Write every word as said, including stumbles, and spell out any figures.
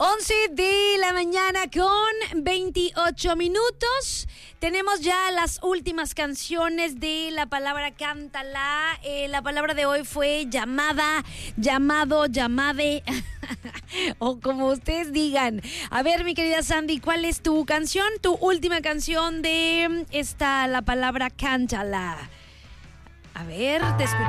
once de la mañana con veintiocho minutos. Tenemos ya las últimas canciones de la palabra cántala. Eh, la palabra de hoy fue llamada, llamado, llamade, o como ustedes digan. A ver, mi querida Sandy, ¿cuál es tu canción? Tu última canción de esta, la palabra cántala. A ver, te escucho.